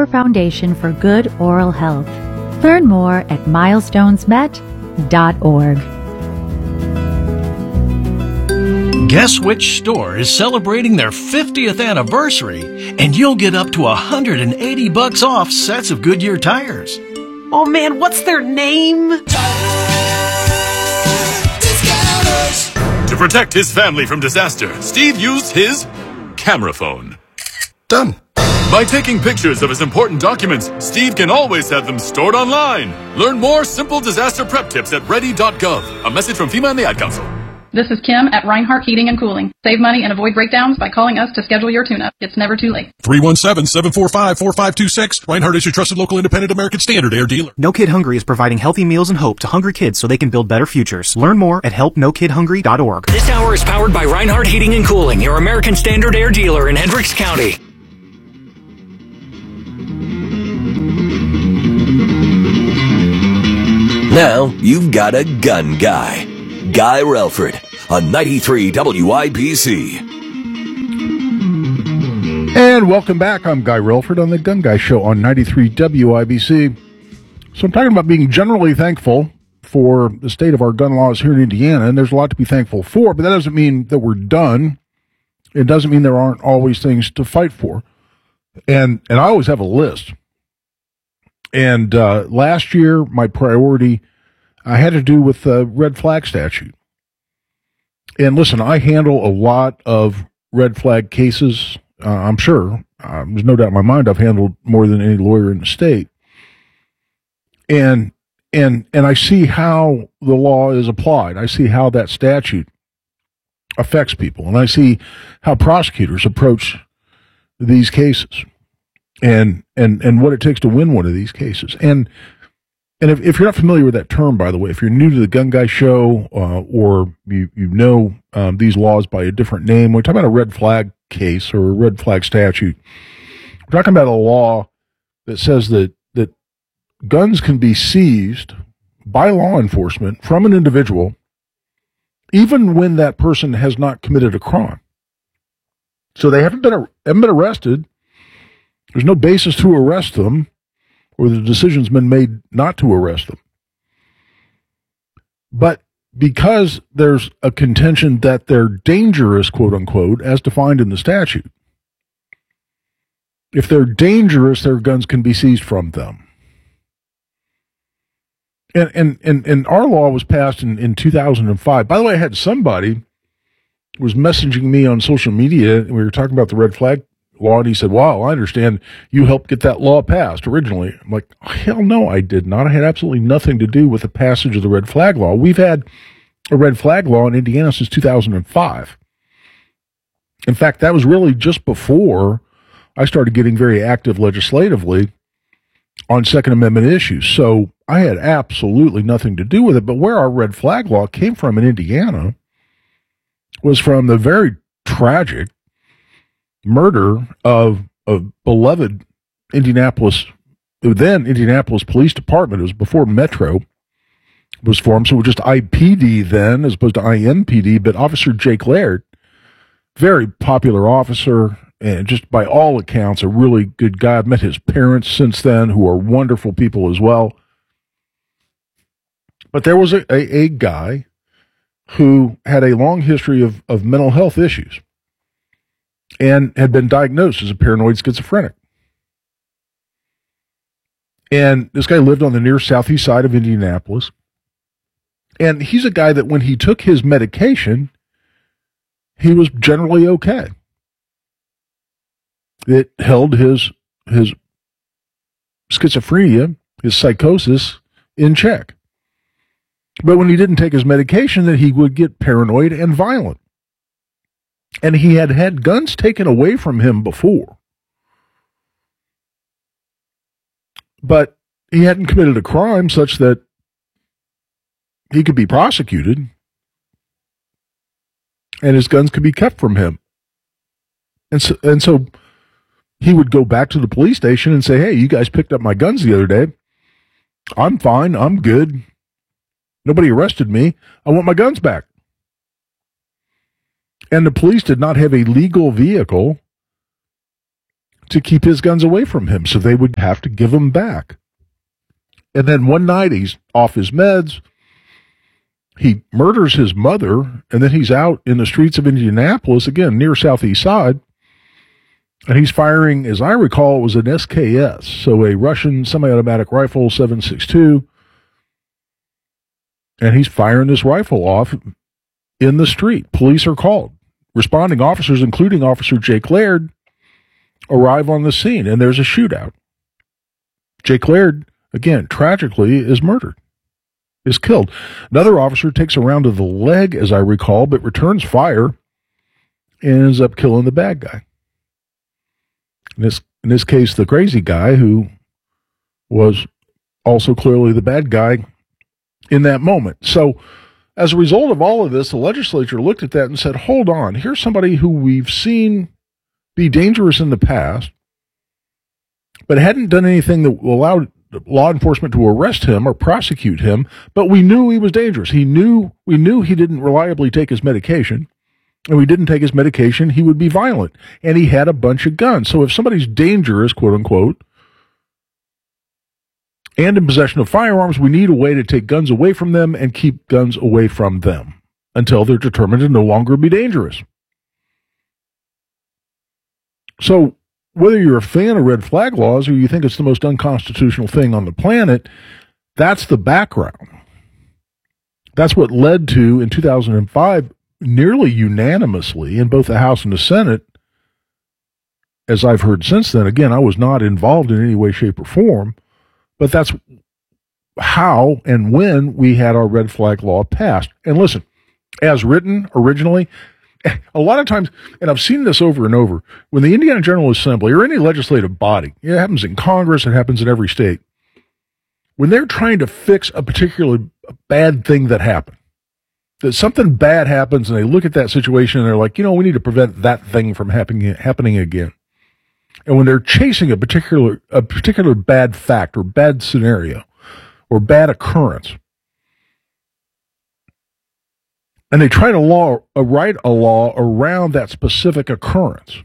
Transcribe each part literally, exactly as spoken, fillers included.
your foundation for good oral health. Learn more at milestones met dot org. Guess which store is celebrating their fiftieth anniversary, and you'll get up to one hundred eighty bucks off sets of Goodyear tires. Oh man, what's their name? To protect his family from disaster, Steve used his camera phone. Done. By taking pictures of his important documents, Steve can always have them stored online. Learn more simple disaster prep tips at ready dot gov. A message from FEMA and the Ad Council. This is Kim at Reinhardt Heating and Cooling. Save money and avoid breakdowns by calling us to schedule your tune-up. It's never too late. three one seven, seven four five, four five two six. Reinhardt is your trusted local independent American Standard Air dealer. No Kid Hungry is providing healthy meals and hope to hungry kids so they can build better futures. Learn more at help no kid hungry dot org. This hour is powered by Reinhardt Heating and Cooling, your American Standard Air dealer in Hendricks County. Now you've got a gun guy. Guy Relford on ninety-three W I B C. And welcome back. I'm Guy Relford on the Gun Guy Show on ninety-three W I B C. So I'm talking about being generally thankful for the state of our gun laws here in Indiana, and there's a lot to be thankful for, but that doesn't mean that we're done. It doesn't mean there aren't always things to fight for. And and I always have a list. And uh, last year, my priority I had to do with the red flag statute. And listen, I handle a lot of red flag cases. Uh, I'm sure. Uh, there's no doubt in my mind I've handled more than any lawyer in the state. And and and I see how the law is applied. I see how that statute affects people. And I see how prosecutors approach these cases and and and what it takes to win one of these cases. And And if, if you're not familiar with that term, by the way, if you're new to the Gun Guy Show, uh, or you, you know um, these laws by a different name, we're talking about a red flag case or a red flag statute. We're talking about a law that says that, that guns can be seized by law enforcement from an individual even when that person has not committed a crime. So they haven't been, haven't been arrested. There's no basis to arrest them, or the decision's been made not to arrest them. But because there's a contention that they're dangerous, quote unquote, as defined in the statute, if they're dangerous, their guns can be seized from them. And and and, and our law was passed in, in two thousand five. By the way, I had somebody was messaging me on social media, and we were talking about the red flag law, and he said, wow, I understand you helped get that law passed originally. I'm like, hell no, I did not. I had absolutely nothing to do with the passage of the red flag law. We've had a red flag law in Indiana since two thousand five. In fact, that was really just before I started getting very active legislatively on Second Amendment issues. So I had absolutely nothing to do with it. But where our red flag law came from in Indiana was from the very tragic murder of a beloved Indianapolis, then Indianapolis Police Department. It was before Metro was formed, so it was just I P D then as opposed to I M P D, but Officer Jake Laird, very popular officer, and just by all accounts, a really good guy. I've met his parents since then, who are wonderful people as well. But there was a, a, a guy who had a long history of, of mental health issues and had been diagnosed as a paranoid schizophrenic. And this guy lived on the near southeast side of Indianapolis. And he's a guy that when he took his medication, he was generally okay. It held his, his schizophrenia, his psychosis in check. But when he didn't take his medication, then he would get paranoid and violent. And he had had guns taken away from him before. But he hadn't committed a crime such that he could be prosecuted and his guns could be kept from him. And so, and so he would go back to the police station and say, hey, you guys picked up my guns the other day. I'm fine. I'm good. Nobody arrested me. I want my guns back. And the police did not have a legal vehicle to keep his guns away from him, so they would have to give them back. And then one night he's off his meds, he murders his mother, and then he's out in the streets of Indianapolis, again, near Southeast Side, and he's firing, as I recall, it was an S K S, so a Russian semi-automatic rifle, seven six two, and he's firing this rifle off in the street. Police are called. Responding officers, including Officer Jake Laird, arrive on the scene, and there's a shootout. Jake Laird, again, tragically, is murdered, is killed. Another officer takes a round to the leg, as I recall, but returns fire and ends up killing the bad guy. In this, in this case, the crazy guy who was also clearly the bad guy in that moment. So, as a result of all of this, the legislature looked at that and said, hold on, here's somebody who we've seen be dangerous in the past, but hadn't done anything that allowed law enforcement to arrest him or prosecute him, but we knew he was dangerous. He knew, we knew he didn't reliably take his medication, and we didn't take his medication, he would be violent, and he had a bunch of guns. So if somebody's dangerous, quote unquote, and in possession of firearms, we need a way to take guns away from them and keep guns away from them until they're determined to no longer be dangerous. So whether you're a fan of red flag laws or you think it's the most unconstitutional thing on the planet, that's the background. That's what led to, in two thousand five, nearly unanimously in both the House and the Senate, as I've heard since then. Again, I was not involved in any way, shape, or form, but that's how and when we had our red flag law passed. And listen, as written originally, a lot of times, and I've seen this over and over, when the Indiana General Assembly or any legislative body, it happens in Congress, it happens in every state, when they're trying to fix a particular bad thing that happened, that something bad happens and they look at that situation and they're like, you know, we need to prevent that thing from happening happening again. And when they're chasing a particular a particular bad fact or bad scenario or bad occurrence, and they try to law, uh, write a law around that specific occurrence,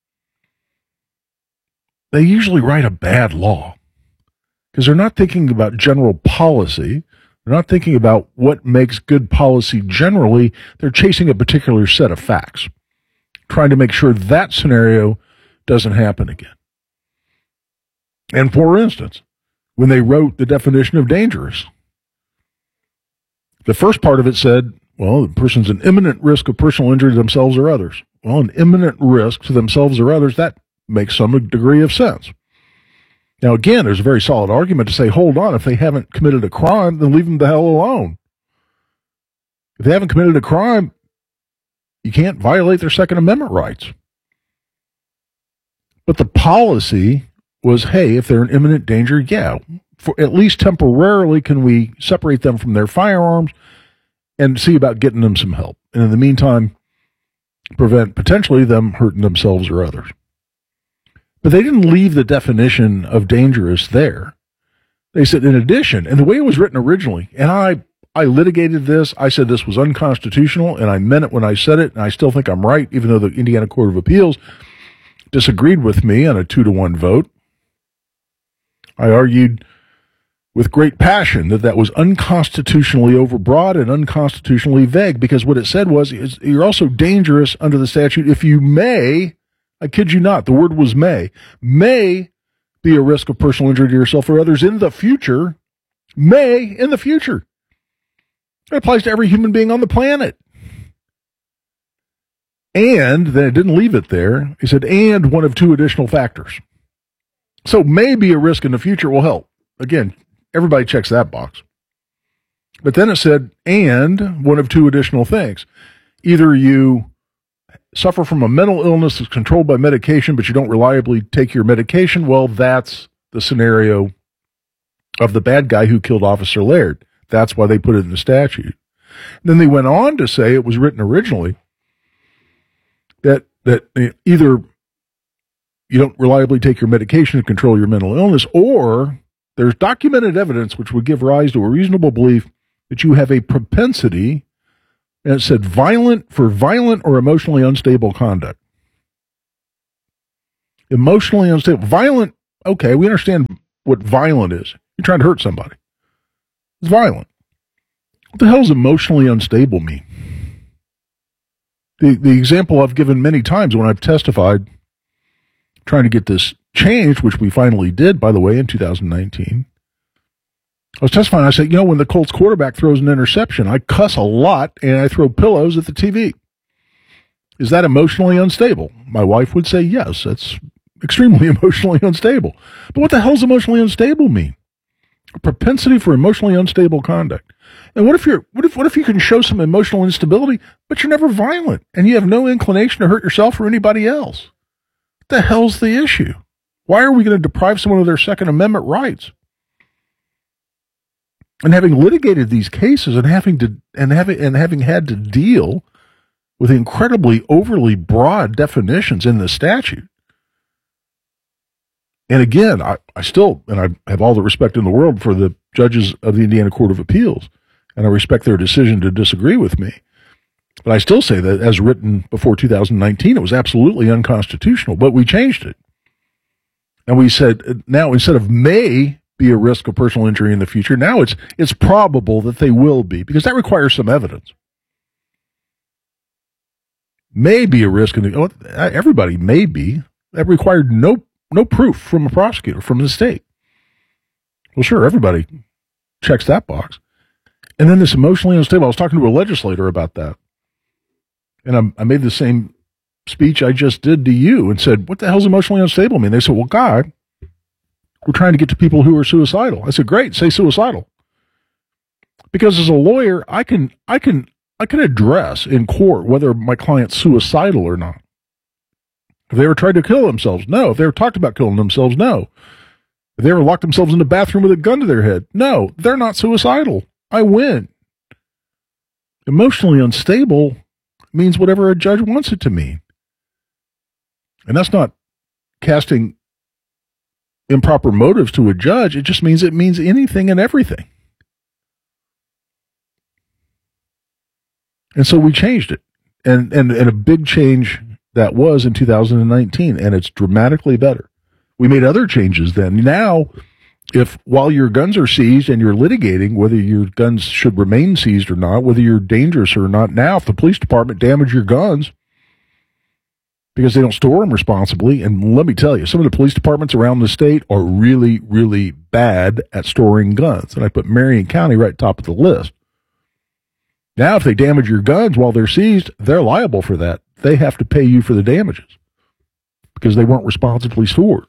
they usually write a bad law because they're not thinking about general policy. They're not thinking about what makes good policy generally. They're chasing a particular set of facts, trying to make sure that scenario doesn't happen again. And for instance, when they wrote the definition of dangerous, the first part of it said, well, the person's an imminent risk of personal injury to themselves or others. Well, an imminent risk to themselves or others, that makes some degree of sense. Now, again, there's a very solid argument to say, hold on, if they haven't committed a crime, then leave them the hell alone. If they haven't committed a crime, you can't violate their Second Amendment rights. But the policy was, hey, if they're in imminent danger, yeah, for at least temporarily can we separate them from their firearms and see about getting them some help. And in the meantime, prevent potentially them hurting themselves or others. But they didn't leave the definition of dangerous there. They said, in addition, and the way it was written originally, and I, I litigated this, I said this was unconstitutional, and I meant it when I said it, and I still think I'm right, even though the Indiana Court of Appeals disagreed with me on a two to one vote. I argued with great passion that that was unconstitutionally overbroad and unconstitutionally vague, because what it said was, is you're also dangerous under the statute if you may, I kid you not, the word was may, may be a risk of personal injury to yourself or others in the future, may in the future. It applies to every human being on the planet. And then it didn't leave it there. It said, and one of two additional factors. So may be a risk in the future will help. Again, everybody checks that box. But then it said, and one of two additional things. Either you suffer from a mental illness that's controlled by medication, but you don't reliably take your medication. Well, that's the scenario of the bad guy who killed Officer Laird. That's why they put it in the statute. And then they went on to say it was written originally that, that either you don't reliably take your medication to control your mental illness, or there's documented evidence which would give rise to a reasonable belief that you have a propensity, and it said violent, for violent or emotionally unstable conduct. Emotionally unstable. Violent, okay, we understand what violent is. You're trying to hurt somebody. It's violent. What the hell does emotionally unstable mean? The, the example I've given many times when I've testified trying to get this changed, which we finally did, by the way, in two thousand nineteen. I was testifying. I said, you know, when the Colts quarterback throws an interception, I cuss a lot and I throw pillows at the T V. Is that emotionally unstable? My wife would say, yes, that's extremely emotionally unstable. But what the hell does emotionally unstable mean? A propensity for emotionally unstable conduct. And what if you're, what if, what if you can show some emotional instability, but you're never violent and you have no inclination to hurt yourself or anybody else? What the hell's the issue? Why are we going to deprive someone of their Second Amendment rights? And having litigated these cases and having to, and having, and having had to deal with incredibly overly broad definitions in the statute. And again, I, I still, and I have all the respect in the world for the judges of the Indiana Court of Appeals, and I respect their decision to disagree with me. But I still say that as written before two thousand nineteen, it was absolutely unconstitutional, but we changed it. And we said, now instead of may be a risk of personal injury in the future, now it's, it's probable that they will be, because that requires some evidence. May be a risk in the, oh, everybody may be. That required no no proof from a prosecutor, from the state. Well, sure, everybody checks that box. And then this emotionally unstable, I was talking to a legislator about that. And I, I made the same speech I just did to you and said, what the hell's emotionally unstable mean? They said, well, God, we're trying to get to people who are suicidal. I said, great, say suicidal. Because as a lawyer, I can, I can, I can address in court whether my client's suicidal or not. If they ever tried to kill themselves, no. If they ever talked about killing themselves, no. If they ever locked themselves in the bathroom with a gun to their head, no. They're not suicidal. I win. Emotionally unstable means whatever a judge wants it to mean. And that's not casting improper motives to a judge. It just means it means anything and everything. And so we changed it. And, and, and a big change that was in two thousand nineteen, and it's dramatically better. We made other changes then. Now, if while your guns are seized and you're litigating whether your guns should remain seized or not, whether you're dangerous or not, now if the police department damage your guns because they don't store them responsibly, and let me tell you, some of the police departments around the state are really, really bad at storing guns. And I put Marion County right top of the list. Now, if they damage your guns while they're seized, they're liable for that. They have to pay you for the damages because they weren't responsibly stored.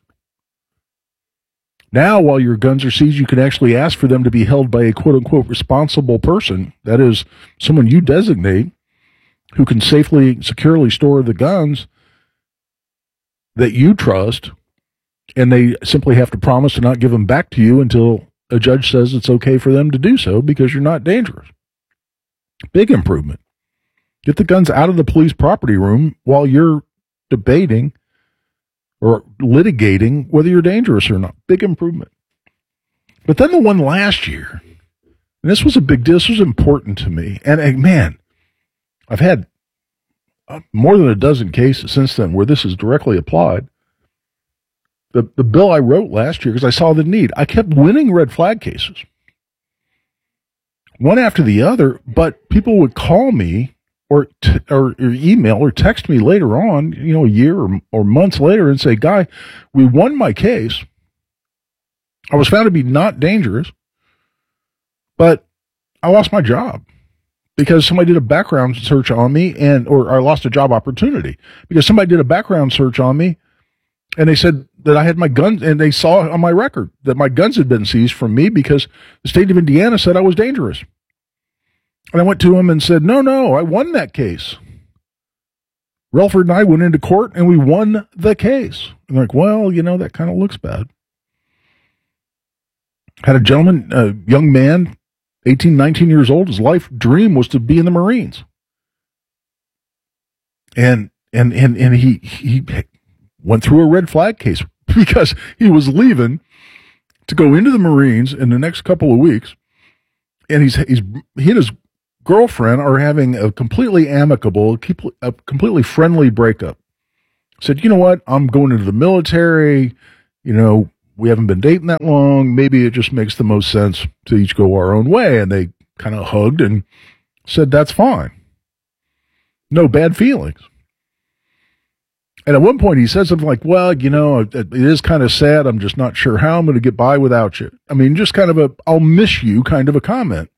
Now, while your guns are seized, you can actually ask for them to be held by a quote-unquote responsible person. That is, someone you designate who can safely, securely store the guns that you trust, and they simply have to promise to not give them back to you until a judge says it's okay for them to do so because you're not dangerous. Big improvement. Get the guns out of the police property room while you're debating or litigating whether you're dangerous or not. Big improvement. But then the one last year, and this was a big deal, this was important to me. And, and man, I've had uh, more than a dozen cases since then where this is directly applied. The, the bill I wrote last year, because I saw the need, I kept winning red flag cases. One after the other, but people would call me or, t- or or email or text me later on, you know, a year or, or months later and say, Guy, we won my case. I was found to be not dangerous, but I lost my job because somebody did a background search on me and, or I lost a job opportunity because somebody did a background search on me and they said that I had my guns, and they saw on my record that my guns had been seized from me because the state of Indiana said I was dangerous. And I went to him and said, no, no, I won that case. Relford and I went into court and we won the case. And they're like, well, you know, that kind of looks bad. Had a gentleman, a young man, eighteen, nineteen years old, his life dream was to be in the Marines. And, and, and, and he, he went through a red flag case because he was leaving to go into the Marines in the next couple of weeks. And he's, he's, he and his girlfriend are having a completely amicable, a completely friendly breakup. said, you know what, I'm going into the military, you know, we haven't been dating that long, maybe it just makes the most sense to each go our own way. And they kind of hugged and said, that's fine. No bad feelings. And at one point he said something like, well, you know, it, it is kind of sad. I'm just not sure how I'm going to get by without you. I mean, just kind of a, I'll miss you kind of a comment.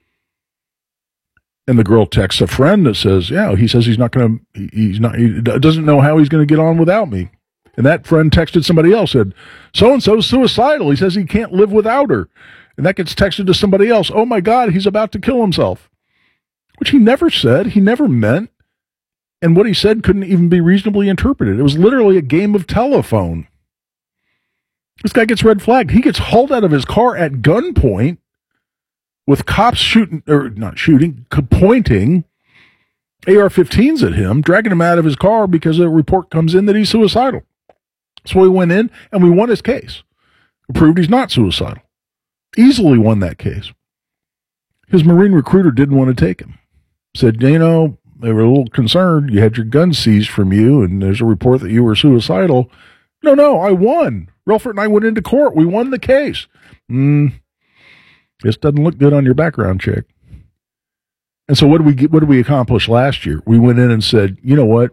And the girl texts a friend that says, yeah, he says he's not going to, he, he's not, he doesn't know how he's going to get on without me. And that friend texted somebody else, said, so-and-so's suicidal. He says he can't live without her. And that gets texted to somebody else. Oh my God, he's about to kill himself. Which he never said, he never meant. And what he said couldn't even be reasonably interpreted. It was literally a game of telephone. This guy gets red flagged. He gets hauled out of his car at gunpoint with cops shooting, or not shooting, pointing A R fifteens at him, dragging him out of his car because a report comes in that he's suicidal. So we went in and we won his case. We proved he's not suicidal. Easily won that case. His Marine recruiter didn't want to take him. Said, you know, they were a little concerned. You had your gun seized from you, and there's a report that you were suicidal. No, no, I won. Relford and I went into court. We won the case. Hmm. This doesn't look good on your background check. And so what did we get, what did we accomplish last year? We went in and said, you know what?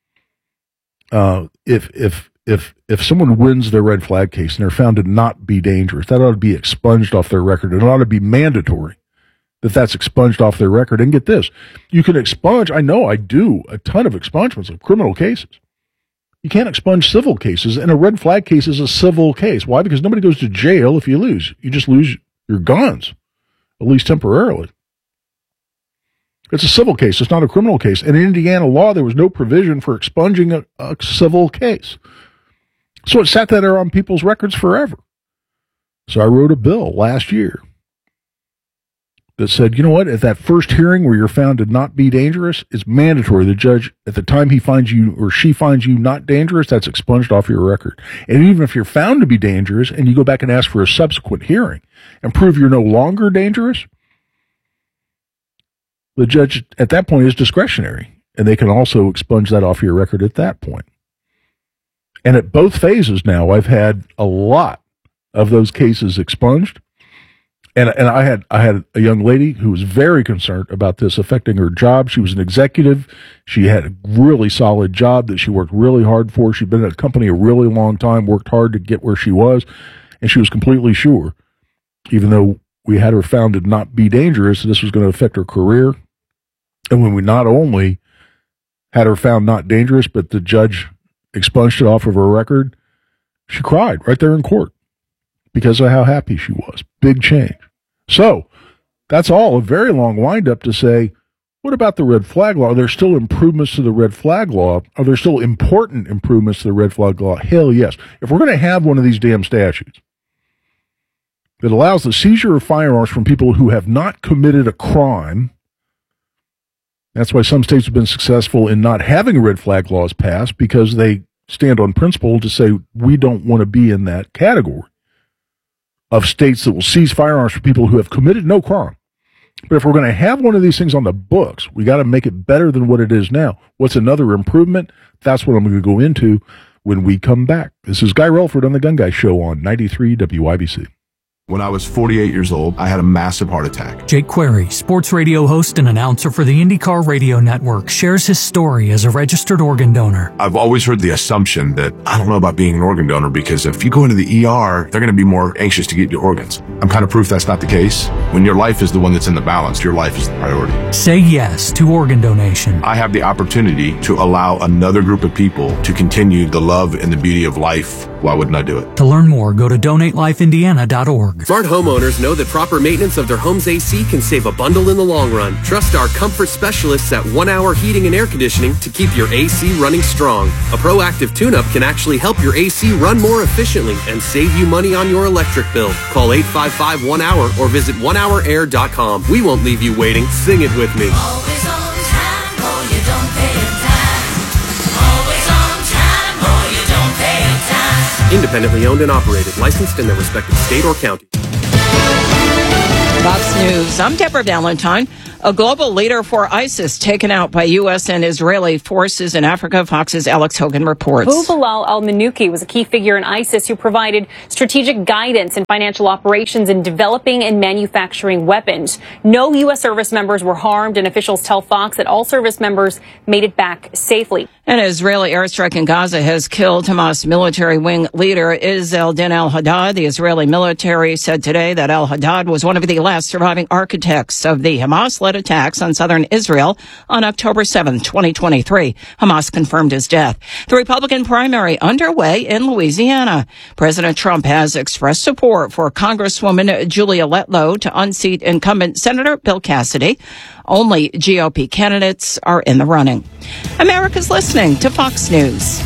Uh, if, if, if, if someone wins their red flag case and they're found to not be dangerous, that ought to be expunged off their record. It ought to be mandatory that that's expunged off their record. And get this, you can expunge, I know I do a ton of expungements of criminal cases. You can't expunge civil cases, and a red flag case is a civil case. Why? Because nobody goes to jail if you lose. You just lose your guns, at least temporarily. It's a civil case. It's not a criminal case. And in Indiana law, there was no provision for expunging a, a civil case. So it sat there on people's records forever. So I wrote a bill last year that said, you know what, at that first hearing where you're found to not be dangerous, it's mandatory. The judge, at the time he finds you or she finds you not dangerous, that's expunged off your record. And even if you're found to be dangerous and you go back and ask for a subsequent hearing and prove you're no longer dangerous, the judge at that point is discretionary, and they can also expunge that off your record at that point. And at both phases now, I've had a lot of those cases expunged. And and I had I had a young lady who was very concerned about this affecting her job. She was an executive. She had a really solid job that she worked really hard for. She'd been at a company a really long time, worked hard to get where she was, and she was completely sure, even though we had her found to not be dangerous, this was going to affect her career. And when we not only had her found not dangerous, but the judge expunged it off of her record, she cried right there in court because of how happy she was. Big change. So that's all a very long windup to say, what about the red flag law? Are there still improvements to the red flag law? Are there still important improvements to the red flag law? Hell yes. If we're going to have one of these damn statutes that allows the seizure of firearms from people who have not committed a crime, that's why some states have been successful in not having red flag laws passed, because they stand on principle to say we don't want to be in that category of states that will seize firearms for people who have committed no crime. But if we're going to have one of these things on the books, we got to make it better than what it is now. What's another improvement? That's what I'm going to go into when we come back. This is Guy Relford on the Gun Guy Show on ninety-three W I B C. When I was forty-eight years old, I had a massive heart attack. Jake Query, sports radio host and announcer for the IndyCar Radio Network, shares his story as a registered organ donor. I've always heard the assumption that I don't know about being an organ donor because if you go into the E R, they're going to be more anxious to get your organs. I'm kind of proof that's not the case. When your life is the one that's in the balance, your life is the priority. Say yes to organ donation. I have the opportunity to allow another group of people to continue the love and the beauty of life. Why wouldn't I do it? To learn more, go to donate life indiana dot org. Smart homeowners know that proper maintenance of their home's A C can save a bundle in the long run. Trust our comfort specialists at One Hour Heating and Air Conditioning to keep your A C running strong. A proactive tune-up can actually help your A C run more efficiently and save you money on your electric bill. Call eight five five one hour or visit one hour air dot com. We won't leave you waiting. Sing it with me. Always on time or you don't pay a dime. Always on time or you don't pay a dime. Independently owned and operated, licensed in their respective state or county. Fox News. I'm Deborah Valentine. A global leader for ISIS taken out by U S and Israeli forces in Africa. Fox's Alex Hogan reports. Abu Bilal al-Manuki was a key figure in ISIS who provided strategic guidance and financial operations in developing and manufacturing weapons. No U S service members were harmed, and officials tell Fox that all service members made it back safely. An Israeli airstrike in Gaza has killed Hamas military wing leader Izzeldin al-Haddad. The Israeli military said today that al-Haddad was one of the last surviving architects of the Hamas-led attacks on southern Israel on October seventh, twenty twenty-three. Hamas confirmed his death. The Republican primary underway in Louisiana. President Trump has expressed support for Congresswoman Julia Letlow to unseat incumbent Senator Bill Cassidy. Only G O P candidates are in the running. America's listening to Fox News.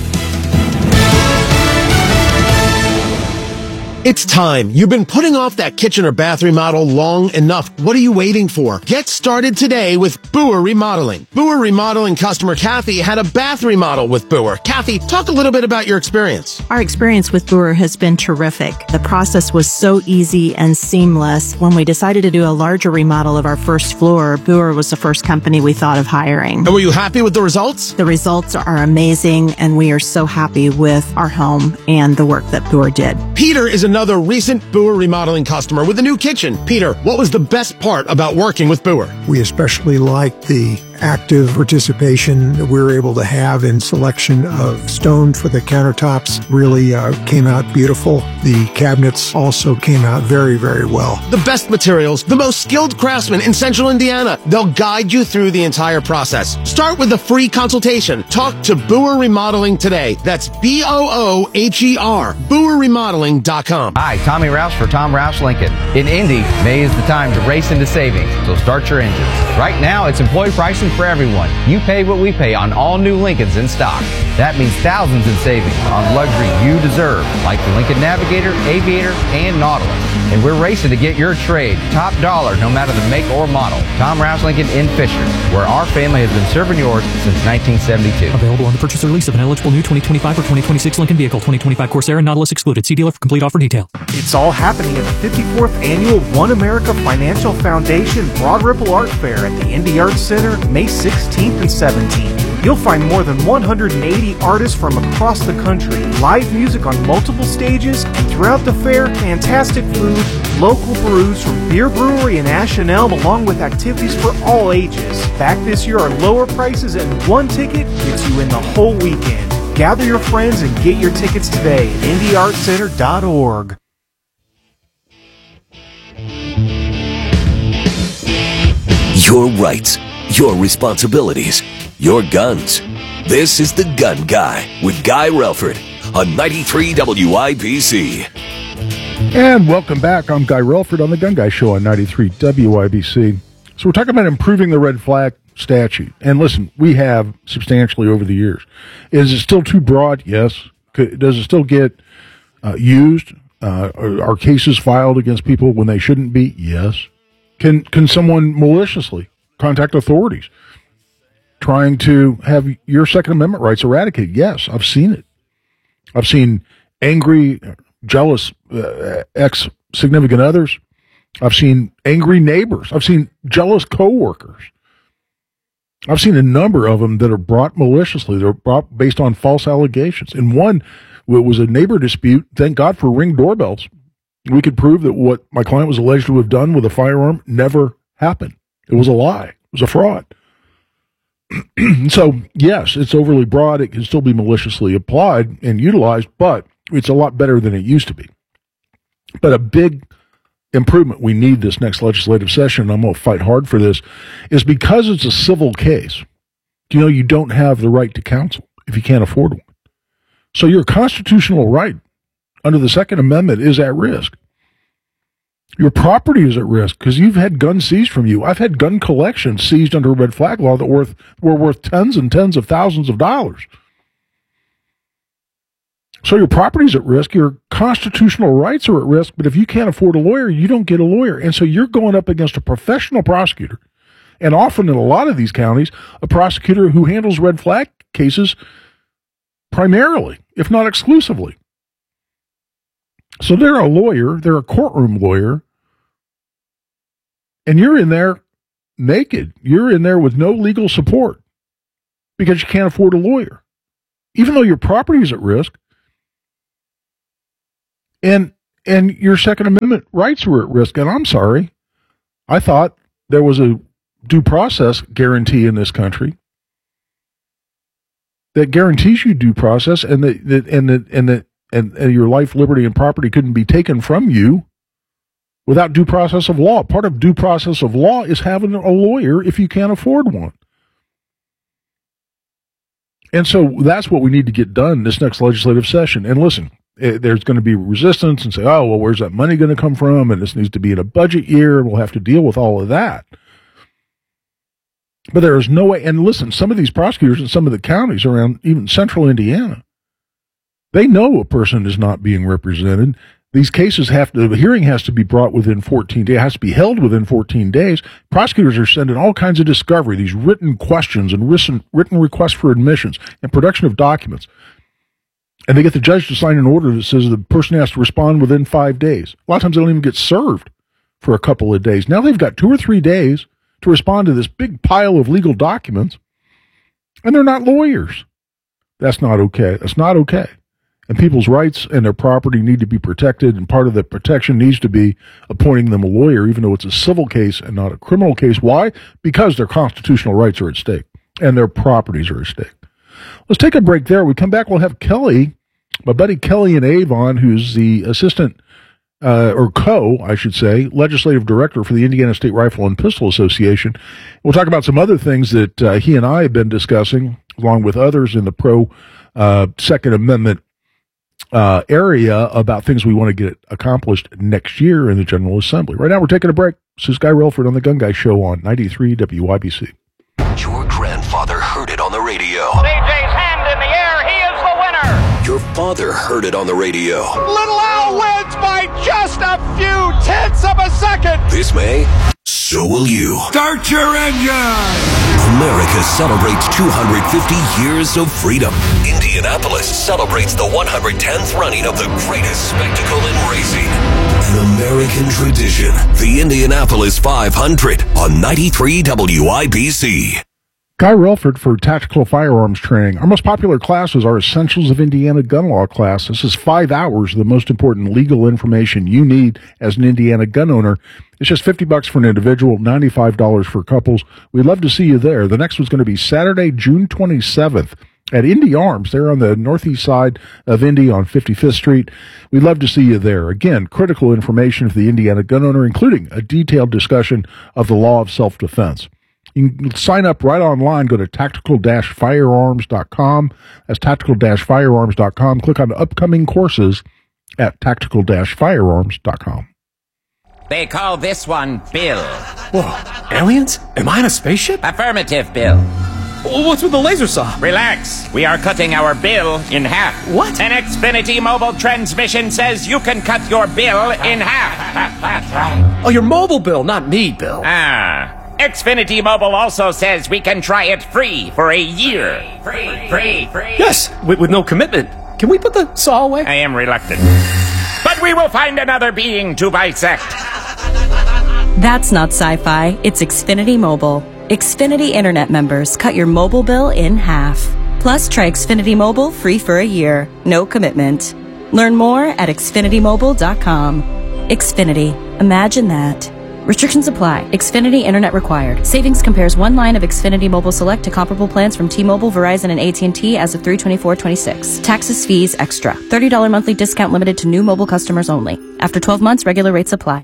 It's time. You've been putting off that kitchen or bath remodel long enough. What are you waiting for? Get started today with Boer Remodeling. Boer Remodeling customer Kathy had a bath remodel with Boer. Kathy, talk a little bit about your experience. Our experience with Boer has been terrific. The process was so easy and seamless. When we decided to do a larger remodel of our first floor, Boer was the first company we thought of hiring. And were you happy with the results? The results are amazing, and we are so happy with our home and the work that Boer did. Peter is another recent Boer Remodeling customer with a new kitchen. Peter, what was the best part about working with Boer? We especially liked the active participation that we were able to have in selection of stone for the countertops. Really uh, came out beautiful. The cabinets also came out very, very well. The best materials, the most skilled craftsmen in Central Indiana. They'll guide you through the entire process. Start with a free consultation. Talk to Boer Remodeling today. That's B O O H E R, Boer Remodeling dot com. Hi, Tommy Rouse for Tom Rouse Lincoln. In Indy, May is the time to race into savings, so start your engines. Right now, it's employee pricing for everyone. You pay what we pay on all new Lincolns in stock. That means thousands in savings on luxury you deserve, like the Lincoln Navigator, Aviator, and Nautilus. And we're racing to get your trade top dollar no matter the make or model. Tom Rouse Lincoln in Fishers, where our family has been serving yours since nineteen seventy-two. Available on the purchase or lease of an eligible new twenty twenty-five or twenty twenty-six Lincoln vehicle. twenty twenty-five Corsair and Nautilus excluded. See dealer for complete offer detail. It's all happening at the fifty-fourth Annual One America Financial Foundation Broad Ripple Art Fair at the Indy Arts Center, May sixteenth and seventeenth. You'll find more than one hundred eighty artists from across the country, live music on multiple stages, and throughout the fair, fantastic food, local brews from Beer Brewery and Ash and Elm, along with activities for all ages. Back this year are lower prices, and one ticket gets you in the whole weekend. Gather your friends and get your tickets today at indy art center dot org. Your rights, your responsibilities, your guns. This is The Gun Guy with Guy Relford on ninety-three W I B C. And welcome back. I'm Guy Relford on The Gun Guy Show on ninety-three W I B C. So we're talking about improving the red flag statute. And listen, we have substantially over the years. Is it still too broad? Yes. Does it still get uh, used? Uh, are, are cases filed against people when they shouldn't be? Yes. Can can someone maliciously contact authorities trying to have your Second Amendment rights eradicated? Yes, I've seen it. I've seen angry, jealous uh, ex-significant others. I've seen angry neighbors. I've seen jealous coworkers. I've seen a number of them that are brought maliciously. They're brought based on false allegations. And one it was a neighbor dispute. Thank God for Ring doorbells. We could prove that what my client was alleged to have done with a firearm never happened. It was a lie. It was a fraud. So, yes, it's overly broad. It can still be maliciously applied and utilized, but it's a lot better than it used to be. But a big improvement we need this next legislative session, and I'm going to fight hard for this, is because it's a civil case. You know, you don't have the right to counsel if you can't afford one. So your constitutional right under the Second Amendment is at risk. Your property is at risk because you've had guns seized from you. I've had gun collections seized under a red flag law that worth, were worth tens and tens of thousands of dollars. So your property's at risk, your constitutional rights are at risk, but if you can't afford a lawyer, you don't get a lawyer. And so you're going up against a professional prosecutor, and often in a lot of these counties, a prosecutor who handles red flag cases primarily, if not exclusively. So they're a lawyer, they're a courtroom lawyer, and you're in there naked. You're in there with no legal support because you can't afford a lawyer, even though your property is at risk. And and your Second Amendment rights were at risk. And I'm sorry, I thought there was a due process guarantee in this country that guarantees you due process, and that, that and that and that and, and your life, liberty, and property couldn't be taken from you without due process of law. Part of due process of law is having a lawyer if you can't afford one. And so that's what we need to get done this next legislative session. And listen, there's going to be resistance and say, oh, well, where's that money going to come from? And this needs to be in a budget year, and we'll have to deal with all of that. But there is no way. And listen, some of these prosecutors in some of the counties around even central Indiana, they know a person is not being represented. These cases have to, the hearing has to be brought within fourteen days, it has to be held within fourteen days. Prosecutors are sending all kinds of discovery, these written questions and written, written requests for admissions and production of documents. And they get the judge to sign an order that says the person has to respond within five days. A lot of times they don't even get served for a couple of days. Now they've got two or three days to respond to this big pile of legal documents, and they're not lawyers. That's not okay. That's not okay. And people's rights and their property need to be protected, and part of the protection needs to be appointing them a lawyer, even though it's a civil case and not a criminal case. Why? Because their constitutional rights are at stake, and their properties are at stake. Let's take a break there. When we come back, we'll have Kelly, my buddy Kelly in Avon, who's the assistant, uh, or co, I should say, legislative director for the Indiana State Rifle and Pistol Association. We'll talk about some other things that uh, he and I have been discussing, along with others in the pro uh, Second Amendment uh, area, about things we want to get accomplished next year in the General Assembly. Right now, we're taking a break. This is Guy Relford on the Gun Guy Show on ninety-three W I B C. Your grandfather heard it on the radio. C J's hand in the air. He is the winner. Your father heard it on the radio. Little Al wins by just a few tenths of a second. This May, so will you. Start your engine. America celebrates two hundred fifty years of freedom. Indianapolis celebrates the one hundred tenth running of the greatest spectacle in racing. An American tradition. The Indianapolis five hundred on ninety-three W I B C. Guy Relford for Tactical Firearms Training. Our most popular class is our Essentials of Indiana Gun Law class. This is five hours of the most important legal information you need as an Indiana gun owner. It's just fifty bucks for an individual, ninety-five dollars for couples. We'd love to see you there. The next one's going to be Saturday, June twenty-seventh at Indy Arms. They're on the northeast side of Indy on fifty-fifth Street. We'd love to see you there. Again, critical information for the Indiana gun owner, including a detailed discussion of the law of self-defense. You can sign up right online. Go to tactical dash firearms dot com. That's tactical dash firearms dot com. Click on the upcoming courses at tactical dash firearms dot com. They call this one Bill. Whoa, aliens? Am I in a spaceship? Affirmative, Bill. What's with the laser saw? Relax. We are cutting our bill in half. What? An Xfinity mobile transmission says you can cut your bill in half. Oh, your mobile bill, not me, Bill. Ah. Xfinity Mobile also says we can try it free for a year. Free, free, free. Yes, with, with no commitment. Can we put the saw away? I am reluctant. But we will find another being to bisect. That's not sci-fi. It's Xfinity Mobile. Xfinity Internet members cut your mobile bill in half. Plus, try Xfinity Mobile free for a year. No commitment. Learn more at xfinity mobile dot com. Xfinity. Imagine that. Restrictions apply. Xfinity Internet required. Savings compares one line of Xfinity Mobile Select to comparable plans from T-Mobile, Verizon, and A T and T as of three twenty-four twenty-six. Taxes, fees, extra. thirty dollars monthly discount limited to new mobile customers only. After twelve months, regular rates apply.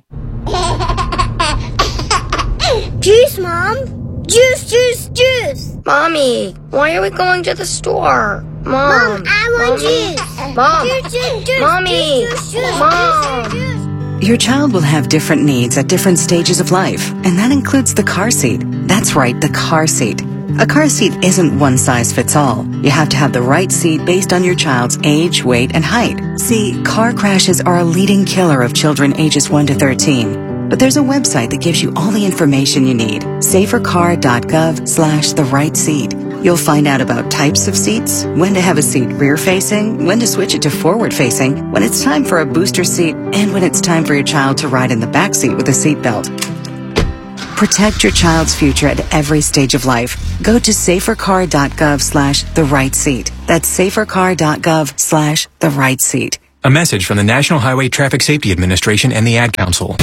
Juice, Mom. Juice, juice, juice. Mommy, why are we going to the store? Mom, Mom I want Mommy. Juice. Mom, juice, juice, juice, Mommy, juice, juice, juice, Mom. Juice, juice, juice. Your child will have different needs at different stages of life, and that includes the car seat. That's right, the car seat. A car seat isn't one size fits all. You have to have the right seat based on your child's age, weight, and height. See, car crashes are a leading killer of children ages one to thirteen. But there's a website that gives you all the information you need. safercar dot gov slash the right seat. You'll find out about types of seats, when to have a seat rear-facing, when to switch it to forward-facing, when it's time for a booster seat, and when it's time for your child to ride in the back seat with a seatbelt. Protect your child's future at every stage of life. Go to safercar.gov slash the right seat. That's safercar.gov slash the right seat. A message from the National Highway Traffic Safety Administration and the Ad Council.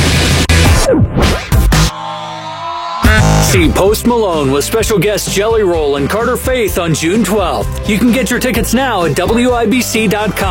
See Post Malone with special guest Jelly Roll and Carter Faith on June twelfth. You can get your tickets now at W I B C dot com.